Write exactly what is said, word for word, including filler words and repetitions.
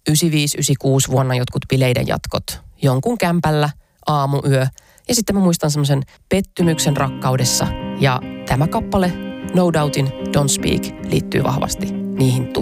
yhdeksänkymmentäviisi yhdeksänkymmentäkuusi vuonna jotkut bileiden jatkot jonkun kämpällä, aamuyö. Ja sitten mä muistan semmoisen pettymyksen rakkaudessa. Ja tämä kappale, No Doubtin Don't Speak, liittyy vahvasti niihin